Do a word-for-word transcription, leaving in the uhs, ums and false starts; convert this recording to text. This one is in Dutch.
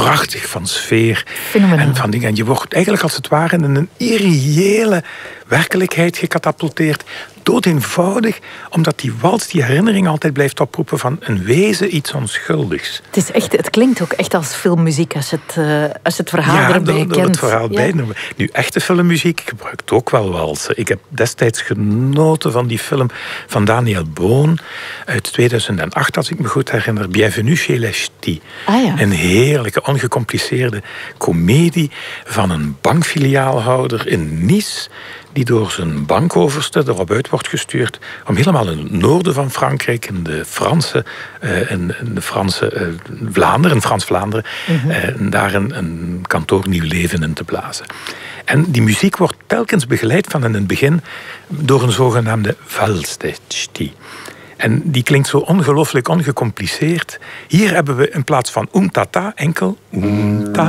prachtig van sfeer. Fenomenaal. En van dingen. En je wordt eigenlijk als het ware in een irreële werkelijkheid gecatapulteerd. Dood eenvoudig, omdat die wals die herinnering altijd blijft oproepen van een wezen, iets onschuldigs. Het, is echt, het klinkt ook echt als filmmuziek als je het, uh, als je het verhaal ja, erbij door, kent. door het verhaal ja. bij. Nu, echte filmmuziek gebruikt ook wel walsen. Ik heb destijds genoten van die film van Daniel Boon uit tweeduizend acht, als ik me goed herinner. Bienvenue chez les Ch'tis. Ah, ja. Een heerlijke, ongecompliceerde komedie van een bankfiliaalhouder in Nice, die door zijn bankoverste erop uit wordt gestuurd om helemaal in het noorden van Frankrijk, in de Franse, uh, in, in de Franse uh, Vlaanderen, Frans-Vlaanderen, mm-hmm. uh, daar een, een kantoor nieuw leven in te blazen. En die muziek wordt telkens begeleid van in het begin door een zogenaamde valse des Ch'tis. En die klinkt zo ongelooflijk ongecompliceerd. Hier hebben we in plaats van oem tata enkel oem ta.